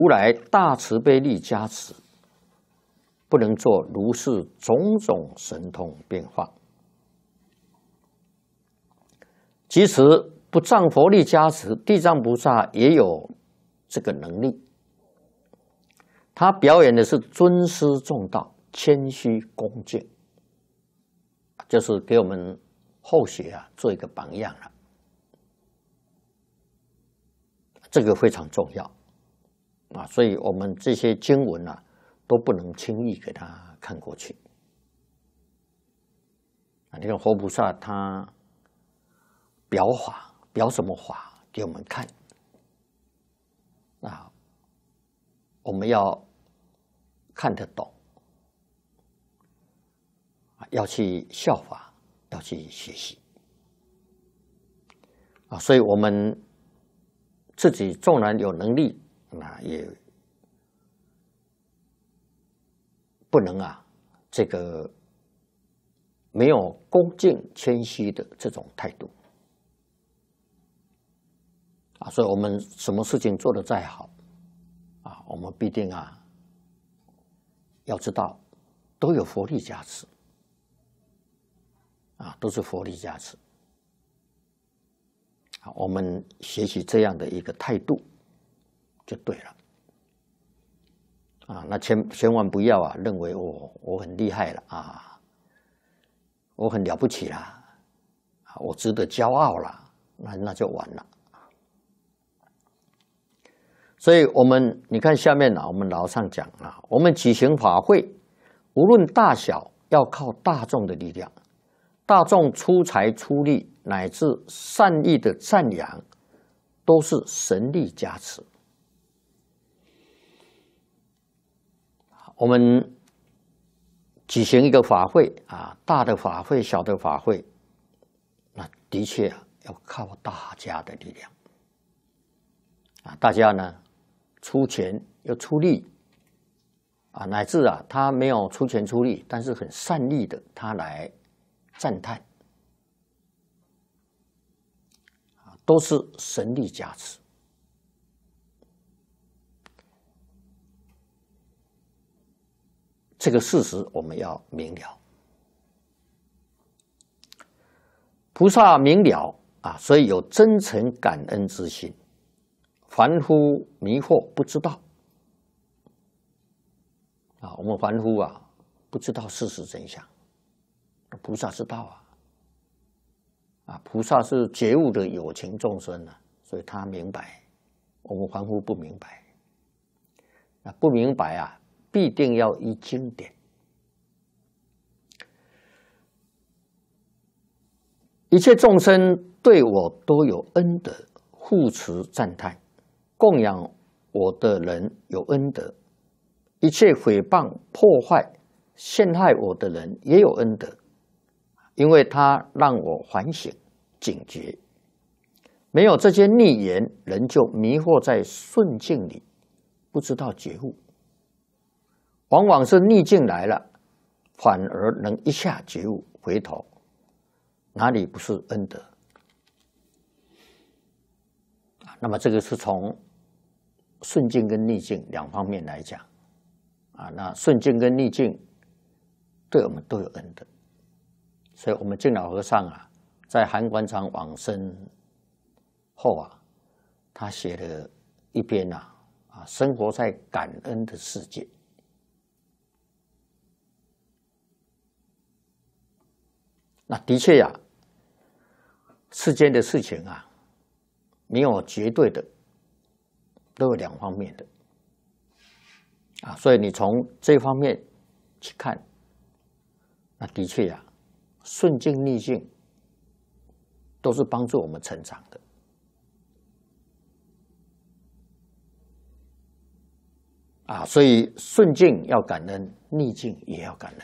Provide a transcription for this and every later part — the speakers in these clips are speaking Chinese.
如来大慈悲力加持，不能做如是种种神通变化。即使不仗佛力加持，地藏菩萨也有这个能力。他表演的是尊师重道、谦虚恭敬，就是给我们后学做一个榜样了。这个非常重要所以我们这些经文都不能轻易给他看过去你看活菩萨他表法，表什么法给我们看我们要看得懂要去效法，要去学习所以我们自己纵然有能力也不能这个没有恭敬谦虚的这种态度所以我们什么事情做得再好我们必定要知道都有佛力加持都是佛力加持我们学习这样的一个态度就对了那千万不要认为我很厉害了我很了不起了我值得骄傲了那就完了所以你看下面我们老上讲我们举行法会无论大小要靠大众的力量，大众出财出力乃至善意的赞扬都是神力加持我们举行一个法会大的法会小的法会那的确要靠大家的力量大家呢出钱又出力乃至他没有出钱出力，但是很善意的他来赞叹都是神力加持这个事实我们要明了菩萨明了所以有真诚感恩之心，凡夫迷惑不知道我们凡夫不知道事实真相，菩萨知道菩萨是觉悟的有情众生所以他明白，我们凡夫不明白不明白必定要依经典一切众生对我都有恩德，护持赞叹，供养我的人有恩德，一切诽谤破坏陷害我的人也有恩德，因为他让我反省警觉，没有这些逆言，人就迷惑在顺境里，不知道觉悟，往往是逆境来了，反而能一下觉悟，回头哪里不是恩德那么这个是从顺境跟逆境两方面来讲那顺境跟逆境对我们都有恩德，所以我们净老和尚在韩馆长往生后他写了一篇生活在感恩的世界那的确世间的事情没有绝对的，都有两方面的所以你从这方面去看，那的确顺境逆境都是帮助我们成长的所以顺境要感恩，逆境也要感恩。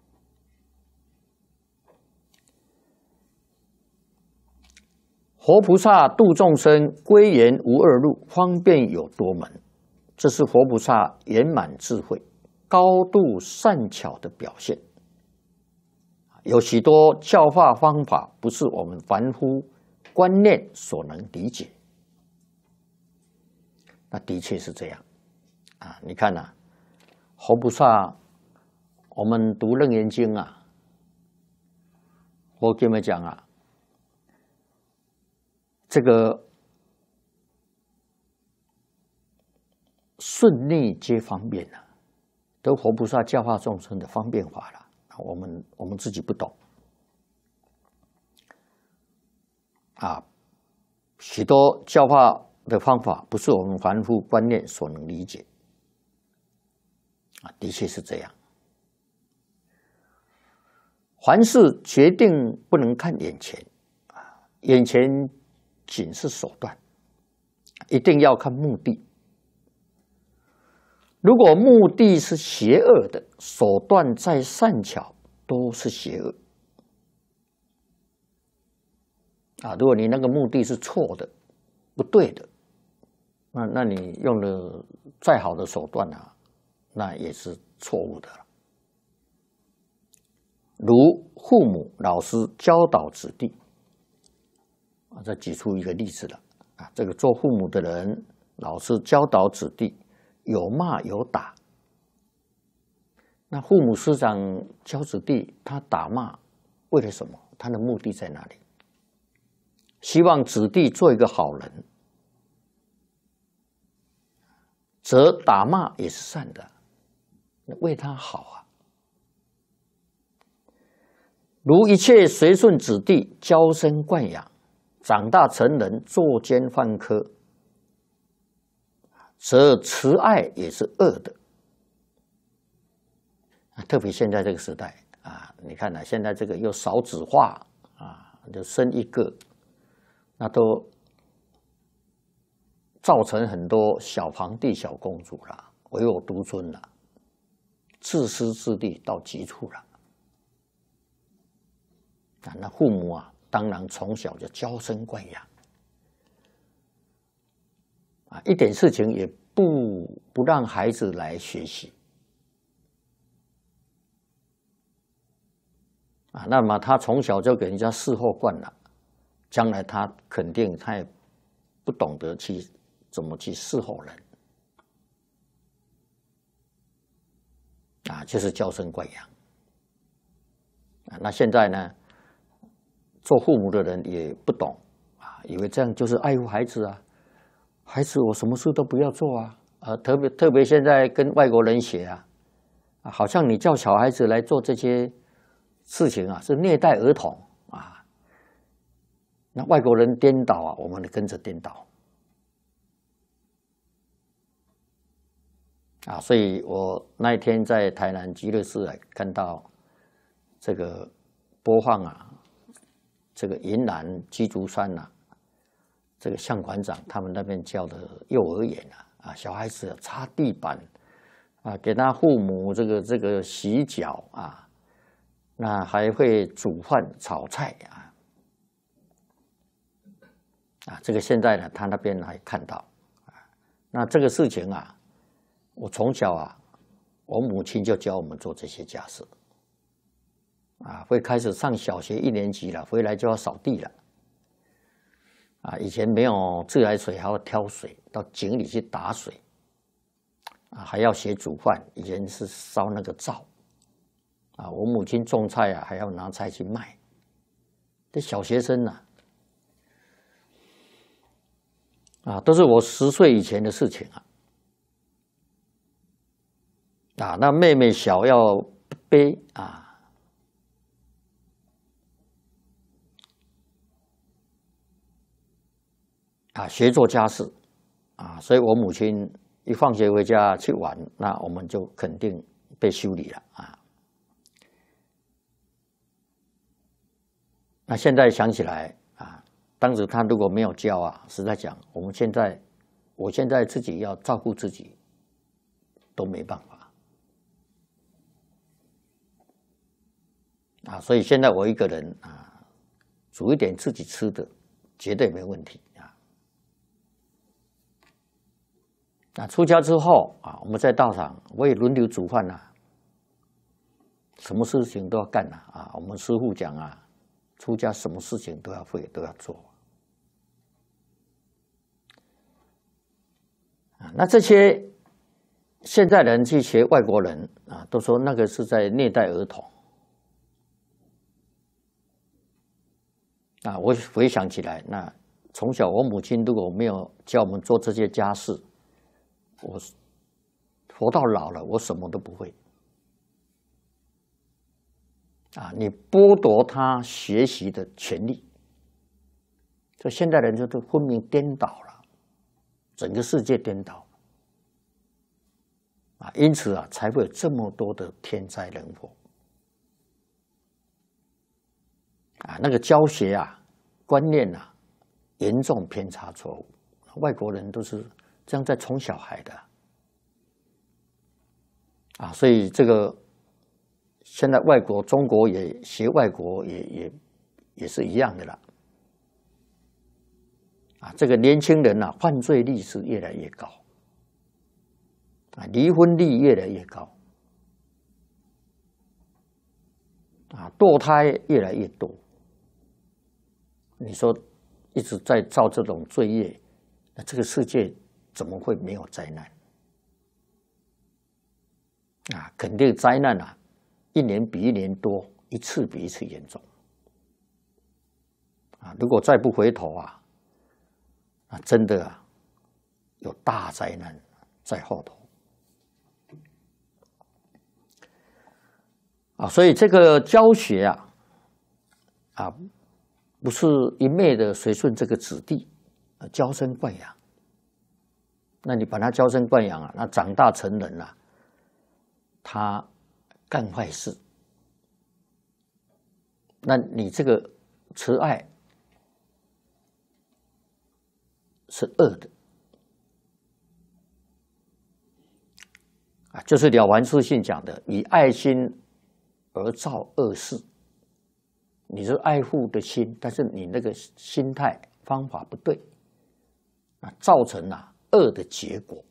活菩萨度众生，归元无二路，方便有多门。这是活菩萨圆满智慧、高度善巧的表现。有许多教化方法不是我们凡夫观念所能理解，那的确是这样你看佛菩萨，我们读《楞严经》佛给我们讲这个顺逆皆方便都佛菩萨教化众生的方便法了。我们自己不懂许多教化的方法不是我们凡夫观念所能理解的确是这样。凡事决定不能看眼前眼前仅是手段，一定要看目的。如果目的是邪恶的，手段再善巧都是邪恶如果你那个目的是错的、不对的，那你用了再好的手段那也是错误的了。如父母、老师教导子弟这举出一个例子了这个做父母的人、老师教导子弟，有骂有打。那父母师长教子弟，他打骂为了什么？他的目的在哪里？希望子弟做一个好人，则打骂也是善的，为他好如一切随顺子弟，娇生惯养，长大成人，作奸犯科，则慈爱也是恶的。特别现在这个时代你看现在这个又少子化就生一个，那都造成很多小皇帝、小公主了，唯我独尊了，自私自利到极处了那父母当然从小就娇生惯养一点事情也不让孩子来学习那么他从小就给人家伺候惯了，将来他肯定他也不懂得怎么去伺候人就是娇生惯养那现在呢，做父母的人也不懂以为这样就是爱护孩子孩子我什么事都不要做特别现在跟外国人学好像你叫小孩子来做这些事情是虐待儿童那外国人颠倒我们跟着颠倒所以我那一天在台南极乐寺看到这个播放这个云南鸡足山这个向馆长他们那边教的幼儿园小孩子擦地板给他父母这个洗脚那还会煮饭炒菜这个现在呢他那边还看到那这个事情我从小我母亲就教我们做这些家事会开始上小学1年级了，回来就要扫地了以前没有自来水，还要挑水到井里去打水还要学煮饭，以前是烧那个灶我母亲种菜还要拿菜去卖，这小学生都是我10岁以前的事情那妹妹小要背学做家事所以我母亲一放学回家去玩，那我们就肯定被修理了那现在想起来当时他如果没有教实在讲，我现在自己要照顾自己都没办法所以现在我一个人煮一点自己吃的绝对没问题出家之后我们在道场我也轮流煮饭什么事情都要干我们师父讲出家什么事情都要会，都要做那这些现在人去学外国人啊，都说那个是在虐待儿童啊。我回想起来，那从小我母亲如果没有教我们做这些家事，我活到老了，我什么都不会啊。你剥夺他学习的权利，这现代人就都昏迷颠倒了，整个世界颠倒。啊，因此啊，才会有这么多的天灾人祸啊。那个教学啊、观念啊，严重偏差错误。外国人都是这样在宠小孩的啊，所以这个现在外国、中国也学外国也是一样的啦。啊，这个年轻人啊，犯罪率是越来越高。啊，离婚率越来越高，啊，堕胎越来越多。你说一直在造这种罪业，那这个世界怎么会没有灾难？啊，肯定灾难啊，一年比一年多，一次比一次严重。啊，如果再不回头啊，啊，真的啊，有大灾难在后头。啊，所以这个教学啊，不是一昧的随顺这个子弟，娇生惯养。那你把他娇生惯养啊，那长大成人了，他干坏事，那你这个慈爱是恶的啊，就是了凡四训讲的，以爱心而造恶事。你是爱护的心，但是你那个心态方法不对啊，造成了恶的结果。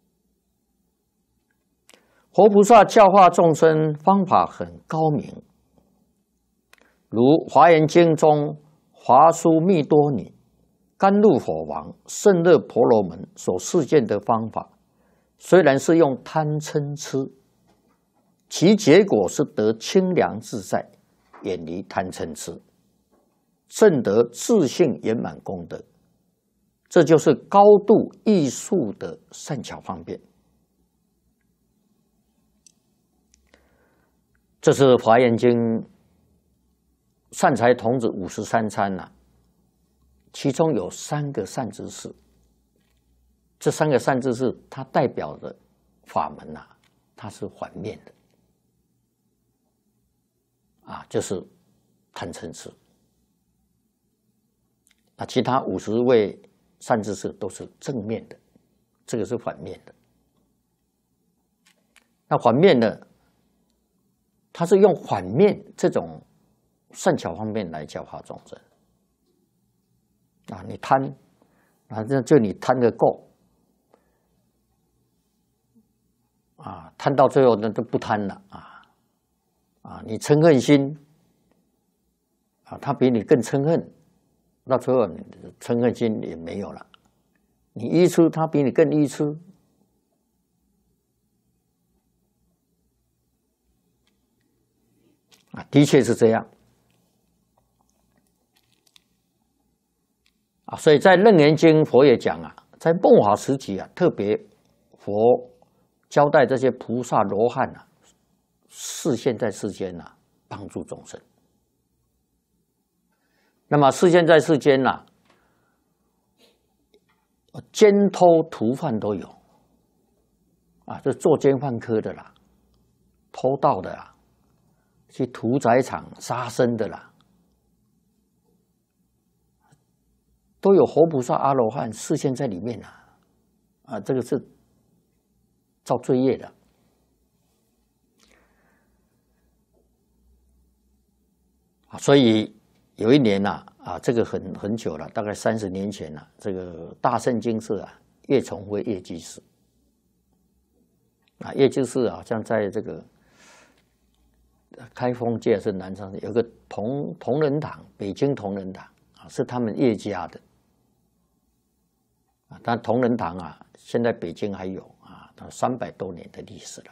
活菩萨教化众生方法很高明，如《华严经》中华殊密多尼、甘露火王、胜热婆罗门所示现的方法，虽然是用贪嗔痴，其结果是得清凉自在，远离贪嗔痴，证得自性圆满功德。这就是高度艺术的善巧方便。这是《华严经》善财童子53参啊，其中有3个善知识。这3个善知识，它代表的法门啊，它是反面的啊，就是贪嗔痴。那其他50位善知识都是正面的，这个是反面的。那反面的，他是用反面这种善巧方面来教化众生啊，你贪啊，就你贪个够啊，贪到最后那都不贪了啊，你嗔恨心啊，他比你更嗔恨，到最后你的嗔恨心也没有了。你愚痴，他比你更愚痴。啊，的确是这样啊，所以在《楞严经》佛也讲啊，在末法时期啊，特别佛交代这些菩萨罗汉啊，示现在世间啊，帮助众生。那么示现在世间呐，奸偷屠贩都有啊，这做奸犯科的啦，偷盗的啦，去屠宰场杀生的啦，都有活菩萨阿罗汉示现在里面啊，这个是造罪业的啊，所以有一年这个很久了，大概30年前了，这个大圣经寺啊，叶崇辉叶居士啊，叶居士好像在这个开封界是南昌有个同仁堂，北京同仁堂啊，是他们叶家的啊。但同仁堂啊，现在北京还有啊， 300多年的历史了。